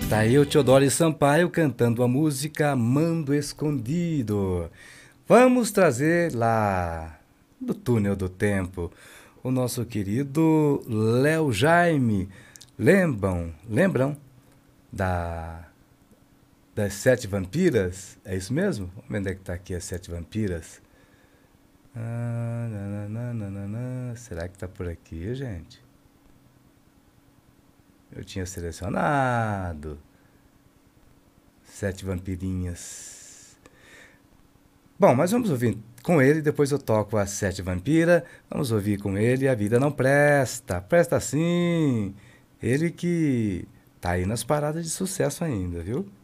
Tá aí o Teodoro Sampaio cantando a música Mando Escondido. Vamos trazer lá do túnel do tempo o nosso querido Léo Jaime. Lembram da das Sete Vampiras? É isso mesmo? Vamos ver onde é que tá aqui as Sete Vampiras. Será que tá por aqui, gente? Eu tinha selecionado Sete Vampirinhas. Bom, mas vamos ouvir com ele, depois eu toco as Sete Vampiras. Vamos ouvir com ele A Vida Não Presta. Presta sim. Ele que tá aí nas paradas de sucesso ainda, viu?